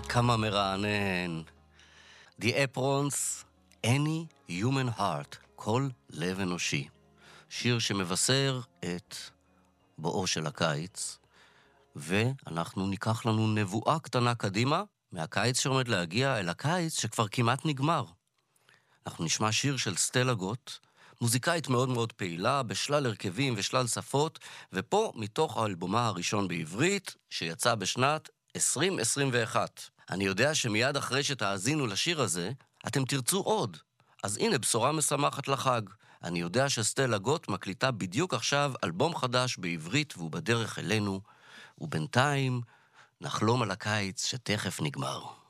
כמה מרענן. The Aprons, Any Human Heart, כל לב אנושי. שיר שמבשר את בואו של הקיץ, ואנחנו ניקח לנו נבואה קטנה קדימה, מהקיץ שעומד להגיע אל הקיץ שכבר כמעט נגמר. אנחנו נשמע שיר של סטלה גוט, מוזיקאית מאוד מאוד פעילה, בשלל הרכבים ושלל שפות, ופה מתוך האלבומה הראשון בעברית, שיצא בשנת 2021. אני יודע שמיד אחרי שתאזינו לשיר הזה, אתם תרצו עוד. אז הנה בשורה משמחת לחג. אני יודע שסטלה גוט מקליטה בדיוק עכשיו אלבום חדש בעברית והוא בדרך אלינו, ובינתיים נחלום על הקיץ שתכף נגמר.